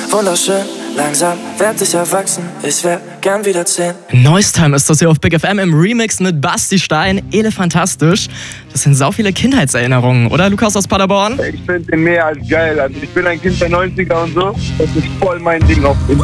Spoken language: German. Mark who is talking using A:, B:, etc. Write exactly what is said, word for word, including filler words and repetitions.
A: wunderschön. Langsam werd ich erwachsen, ich wär gern wieder zehn.
B: Noise ist das hier auf Big F M im Remix mit Basti Stein. Elefantastisch. Das sind sau viele Kindheitserinnerungen, oder Lukas aus Paderborn?
C: Ich finde den mehr als geil. Also ich bin ein Kind der neunziger und so. Das ist voll mein Ding auch.